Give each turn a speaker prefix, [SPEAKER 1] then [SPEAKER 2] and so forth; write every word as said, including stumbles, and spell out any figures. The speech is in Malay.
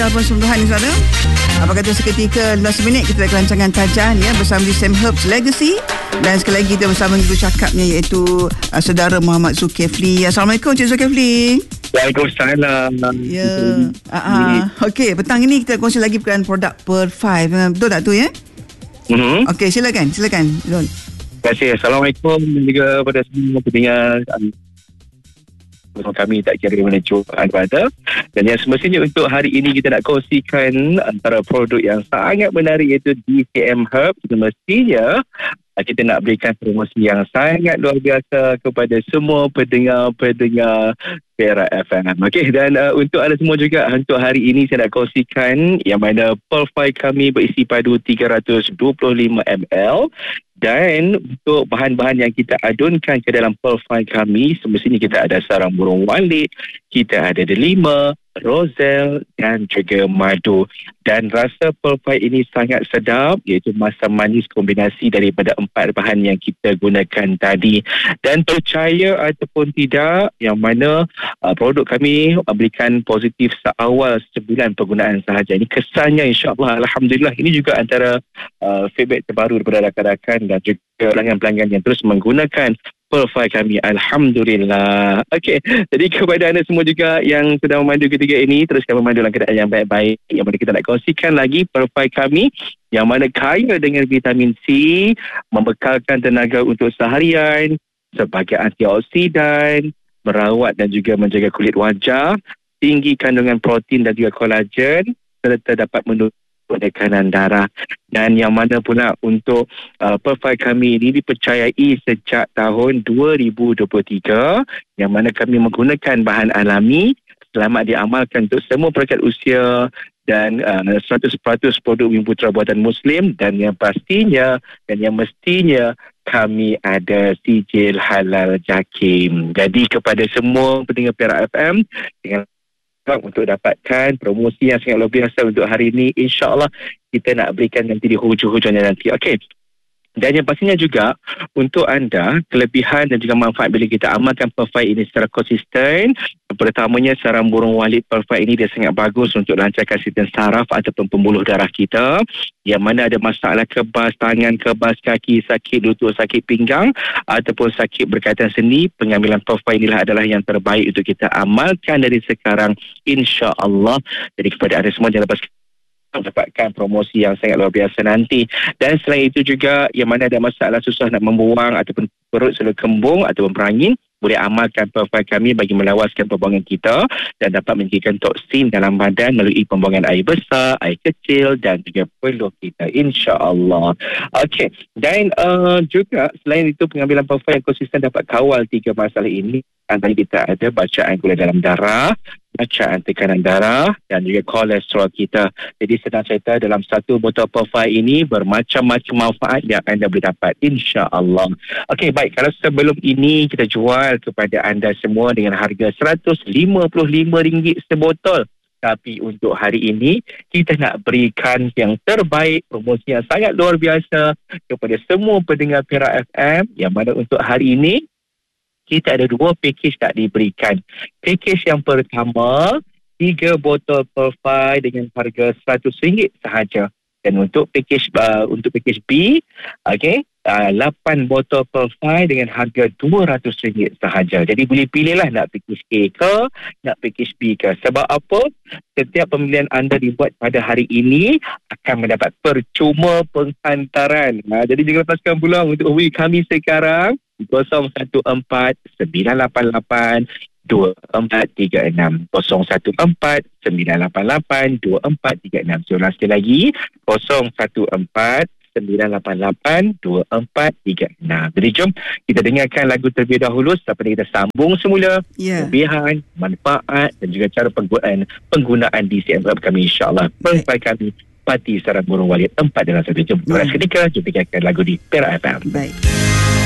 [SPEAKER 1] Apa sungguhan ni saudara? Apa kata seketika last minute kita ada rancangan Tajan ya bersama di Sam Herbs Legacy, dan sekali lagi kita bersama guru cakapnya iaitu uh, saudara Muhammad Zulkifli. Assalamualaikum Cik Zulkifli.
[SPEAKER 2] Waalaikumsalam.
[SPEAKER 1] Ya. Uh, uh, Okey, petang ini kita kongsi lagi perkara produk Pearl five. Uh, betul tak tu ya?
[SPEAKER 2] Mm-hmm.
[SPEAKER 1] Okey, silakan, silakan. Zul.
[SPEAKER 2] Terima kasih. Assalamualaikum dan juga pada semua pendengar kami tak kira di mana jumpa anda. Dan yang semestinya untuk hari ini kita nak kongsikan antara produk yang sangat menarik iaitu D C M Herb. Semestinya kita nak berikan promosi yang sangat luar biasa kepada semua pendengar-pendengar Perak F M. Okey, dan uh, untuk anda semua juga untuk hari ini saya nak kongsikan yang mana Pearl five kami berisi padu tiga ratus dua puluh lima mililiter. Dan untuk bahan-bahan yang kita adunkan ke dalam Pearl five kami, semestinya kita ada sarang burung walit, kita ada delima, roselle dan juga madu. Dan rasa Pearl five ini sangat sedap, iaitu masam manis kombinasi daripada empat bahan yang kita gunakan tadi. Dan percaya ataupun tidak, yang mana uh, produk kami uh, berikan positif seawal sebulan penggunaan sahaja. Ini kesannya insya-Allah, alhamdulillah. Ini juga antara uh, feedback terbaru daripada rakan-rakan dan juga pelanggan-pelanggan yang terus menggunakan Pearl five kami. Alhamdulillah. Okey, jadi kepada anda semua juga yang sedang memandu ketiga ini, teruskan memandu dalam keadaan yang baik-baik. Yang mana kita nak kongsikan lagi Pearl five kami yang mana kaya dengan vitamin C, membekalkan tenaga untuk seharian, sebagai antioksidan, merawat dan juga menjaga kulit wajah, tinggi kandungan protein dan juga kolagen, serta dapat menurunkan tekanan darah. Dan yang mana pula untuk uh, Pearl five kami ini dipercayai sejak tahun dua ribu dua puluh tiga, yang mana kami menggunakan bahan alami, selamat diamalkan untuk semua peringkat usia dan uh, seratus peratus produk Bumi Putra buatan Muslim, dan yang pastinya dan yang mestinya kami ada sijil halal JAKIM. Jadi kepada semua pendengar Perak F M, dengan untuk dapatkan promosi yang sangat luar biasa untuk hari ini, insya-Allah kita nak berikan nanti di hujung-hujungnya nanti. Okey. Dan yang pastinya juga untuk anda, kelebihan dan juga manfaat bila kita amalkan Pearl five ini secara konsisten. Pertamanya, sarang burung walit Pearl five ini dia sangat bagus untuk lancarkan sistem saraf ataupun pembuluh darah kita. Yang mana ada masalah kebas tangan, kebas kaki, sakit lutut, sakit pinggang ataupun sakit berkaitan sendi, pengambilan Pearl five inilah adalah yang terbaik untuk kita amalkan dari sekarang, insya-Allah. Jadi kepada anda semua, jangan lepas dapatkan promosi yang sangat luar biasa nanti. Dan selain itu juga, yang mana ada masalah susah nak membuang ataupun perut selalu kembung ataupun perangin, boleh amalkan Pearl five kami bagi melawaskan pembuangan kita dan dapat menghilangkan toksin dalam badan melalui pembuangan air besar, air kecil dan juga peluh kita, insya-Allah. Okey, dan uh, juga selain itu, pengambilan Pearl five yang konsisten dapat kawal tiga masalah ini. Antara kita ada bacaan gula dalam darah, bacaan tekanan darah dan juga kolesterol kita. Jadi senang cerita, dalam satu botol Pearl five ini bermacam-macam manfaat yang anda boleh dapat, insya-Allah. Okey, baik. Kalau sebelum ini kita jual kepada anda semua dengan harga seratus lima puluh lima ringgit sebotol. Tapi untuk hari ini, kita nak berikan yang terbaik, promosi yang sangat luar biasa kepada semua pendengar Perak F M, yang mana untuk hari ini kita ada dua package tak diberikan. Package yang pertama, tiga botol Pearl five dengan harga seratus ringgit sahaja. Dan untuk package uh, untuk package B, okey, uh, lapan botol Pearl five dengan harga dua ratus ringgit sahaja. Jadi boleh pilihlah nak package A ke, nak package B ke. Sebab apa? Setiap pembelian anda dibuat pada hari ini akan mendapat percuma penghantaran. Nah, jadi jangan lepaskan peluang untuk hubungi kami sekarang kosong satu empat sembilan lapan lapan dua empat tiga enam kosong satu empat sembilan lapan lapan dua empat tiga enam. So, sekali lagi kosong satu empat sembilan lapan lapan dua empat tiga enam. Jadi jom kita dengarkan lagu terlebih dahulu sampai kita sambung semula yeah. Kelebihan, manfaat dan juga cara penggunaan penggunaan D C M kami, insya-Allah. Pearl five kami Pati Sarang Burung Walit empat dalam satu. Jom yeah. Ketika jom dengarkan lagu di Perak F M.
[SPEAKER 1] Baik.